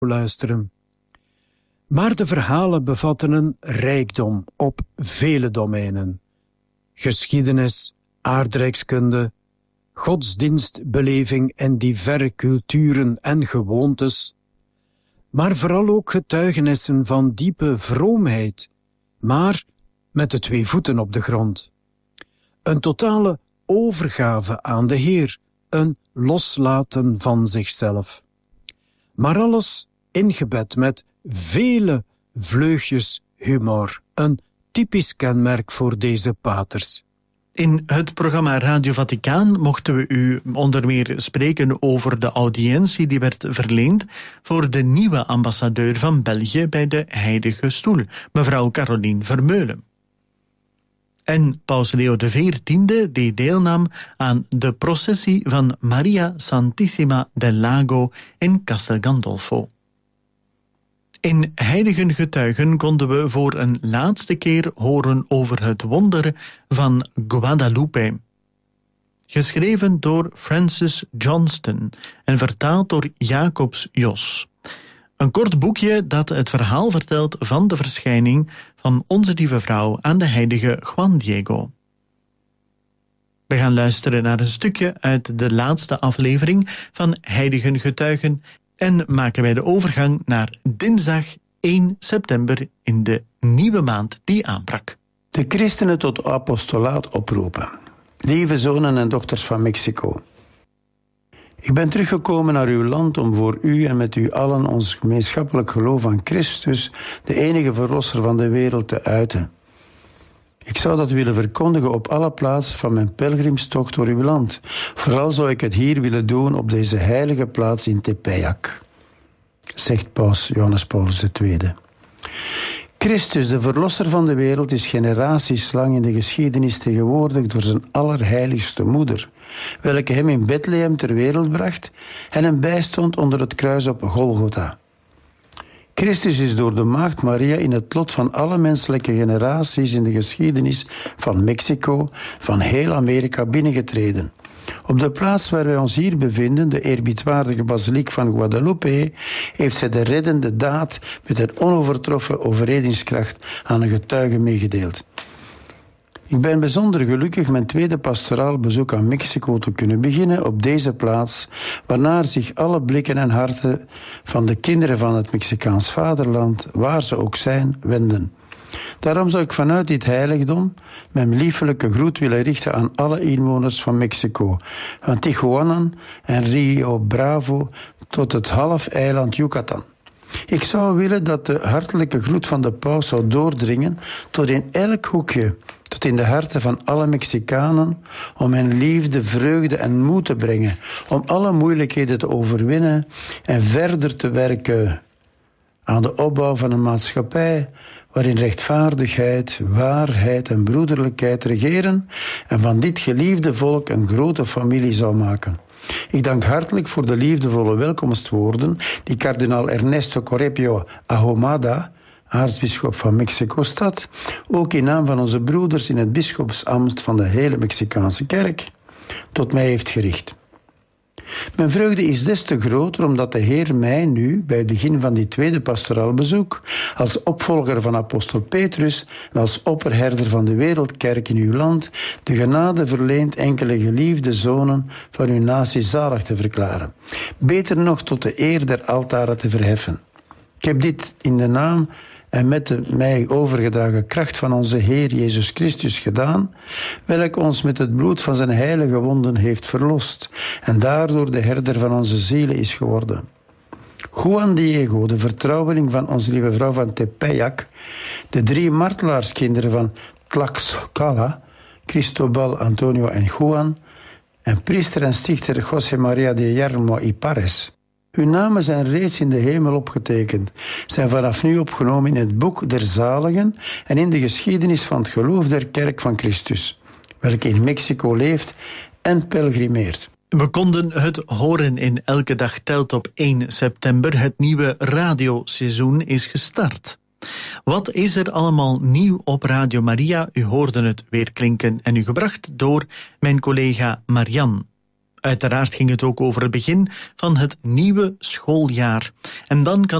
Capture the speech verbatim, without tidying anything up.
luisteren. Maar de verhalen bevatten een rijkdom op vele domeinen. Geschiedenis, aardrijkskunde, godsdienstbeleving en diverse culturen en gewoontes, maar vooral ook getuigenissen van diepe vroomheid, maar met de twee voeten op de grond. Een totale overgave aan de Heer, een loslaten van zichzelf. Maar alles ingebed met vele vleugjes humor, een typisch kenmerk voor deze paters. In het programma Radio Vaticaan mochten we u onder meer spreken over de audiëntie die werd verleend voor de nieuwe ambassadeur van België bij de Heilige Stoel, mevrouw Caroline Vermeulen. En paus Leo de veertiende die deelnam aan de processie van Maria Santissima del Lago in Castel Gandolfo. In Heiligen Getuigen konden we voor een laatste keer horen over het wonder van Guadalupe. Geschreven door Francis Johnston en vertaald door Jacobs Jos. Een kort boekje dat het verhaal vertelt van de verschijning van Onze Lieve Vrouw aan de heilige Juan Diego. We gaan luisteren naar een stukje uit de laatste aflevering van Heiligen Getuigen en maken wij de overgang naar dinsdag één september in de nieuwe maand die aanbrak. De christenen tot apostolaat oproepen. Lieve zonen en dochters van Mexico. Ik ben teruggekomen naar uw land om voor u en met u allen ons gemeenschappelijk geloof aan Christus, de enige verlosser van de wereld, te uiten. Ik zou dat willen verkondigen op alle plaatsen van mijn pelgrimstocht door uw land. Vooral zou ik het hier willen doen op deze heilige plaats in Tepeyac, zegt paus Johannes Paulus de Tweede. Christus, de verlosser van de wereld, is generaties lang in de geschiedenis tegenwoordig door zijn allerheiligste moeder, welke hem in Bethlehem ter wereld bracht en hem bijstond onder het kruis op Golgotha. Christus is door de maagd Maria in het lot van alle menselijke generaties in de geschiedenis van Mexico, van heel Amerika binnengetreden. Op de plaats waar wij ons hier bevinden, de eerbiedwaardige basiliek van Guadalupe, heeft zij de reddende daad met een onovertroffen overredingskracht aan een getuige meegedeeld. Ik ben bijzonder gelukkig mijn tweede pastoraal bezoek aan Mexico te kunnen beginnen op deze plaats, waarnaar zich alle blikken en harten van de kinderen van het Mexicaans vaderland, waar ze ook zijn, wenden. Daarom zou ik vanuit dit heiligdom mijn liefelijke groet willen richten aan alle inwoners van Mexico, van Tijuana en Rio Bravo tot het half-eiland Yucatan. Ik zou willen dat de hartelijke groet van de paus zou doordringen tot in elk hoekje, tot in de harten van alle Mexicanen, om hen liefde, vreugde en moed te brengen, om alle moeilijkheden te overwinnen en verder te werken aan de opbouw van een maatschappij waarin rechtvaardigheid, waarheid en broederlijkheid regeren en van dit geliefde volk een grote familie zou maken. Ik dank hartelijk voor de liefdevolle welkomstwoorden die kardinaal Ernesto Correpio Ahumada, aartsbisschop van Mexico-stad, ook in naam van onze broeders in het bisschopsambt van de hele Mexicaanse kerk, tot mij heeft gericht. Mijn vreugde is des te groter omdat de Heer mij nu, bij het begin van dit tweede pastoraal bezoek, als opvolger van apostel Petrus en als opperherder van de wereldkerk in uw land, de genade verleent enkele geliefde zonen van uw natie zalig te verklaren. Beter nog tot de eer der altaren te verheffen. Ik heb dit in de naam en met de mij overgedragen kracht van onze Heer Jezus Christus gedaan, welk ons met het bloed van zijn heilige wonden heeft verlost en daardoor de herder van onze zielen is geworden. Juan Diego, de vertrouweling van onze lieve vrouw van Tepeyac, de drie martelaarskinderen van Tlaxcala, Cristobal, Antonio en Juan, en priester en stichter José María de Yermo y Pares. Hun namen zijn reeds in de hemel opgetekend, zijn vanaf nu opgenomen in het boek der zaligen en in de geschiedenis van het geloof der kerk van Christus, welke in Mexico leeft en pelgrimeert. We konden het horen in Elke Dag Telt op één september. Het nieuwe radioseizoen is gestart. Wat is er allemaal nieuw op Radio Maria? U hoorde het weer klinken en u gebracht door mijn collega Marianne. Uiteraard ging het ook over het begin van het nieuwe schooljaar. En dan kan